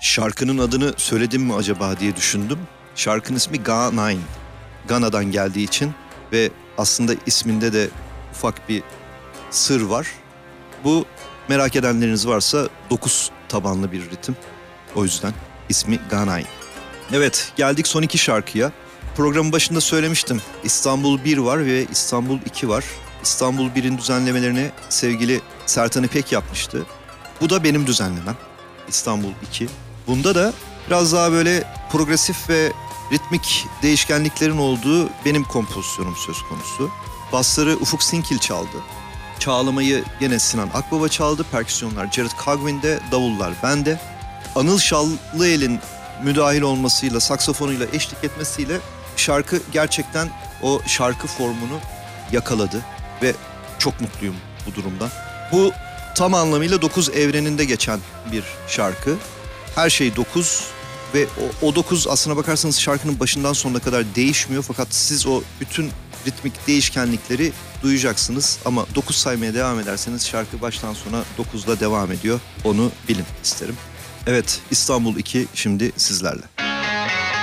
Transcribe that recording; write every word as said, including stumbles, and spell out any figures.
Şarkının adını söyledim mi acaba diye düşündüm. Şarkının ismi Ga Nine. Gana'dan geldiği için ve aslında isminde de ufak bir sır var. Bu, merak edenleriniz varsa, dokuz tabanlı bir ritim. O yüzden ismi Ga Nine. Evet, geldik son iki şarkıya. Programın başında söylemiştim. İstanbul bir var ve İstanbul iki var. İstanbul bir'in düzenlemelerini sevgili Sertan İpek yapmıştı. Bu da benim düzenlemem. İstanbul iki. Bunda da biraz daha böyle progresif ve ritmik değişkenliklerin olduğu benim kompozisyonum söz konusu. Basları Ufuk Sinkil çaldı. Çağlamayı yine Sinan Akbaba çaldı. Perküsyonlar Jared Cogwin'de, davullar bende. Anıl Şallıel'in müdahil olmasıyla, saksafonuyla eşlik etmesiyle şarkı gerçekten o şarkı formunu yakaladı ve çok mutluyum bu durumdan. Bu tam anlamıyla dokuz evreninde geçen bir şarkı. Her şey dokuz ve o, o dokuz aslına bakarsanız şarkının başından sonuna kadar değişmiyor. Fakat siz o bütün ritmik değişkenlikleri duyacaksınız. Ama dokuz saymaya devam ederseniz şarkı baştan sona dokuzla devam ediyor. Onu bilin isterim. Evet, İstanbul iki şimdi sizlerle.